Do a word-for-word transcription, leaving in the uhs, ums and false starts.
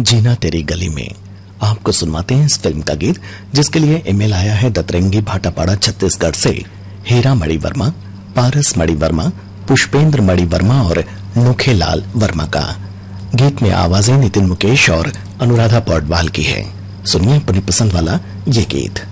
जीना तेरी गली में। आपको सुनवाते हैं इस फिल्म का गीत, जिसके लिए ईमेल आया है दतरंगी भाटापाड़ा छत्तीसगढ़ से हीरा मणि वर्मा, पारस मणि वर्मा, पुष्पेंद्र मणि वर्मा और नोखेलाल वर्मा का। गीत में आवाजें नितिन मुकेश और अनुराधा पौडवाल की है। सुनिए अपनी पसंद वाला ये गीत।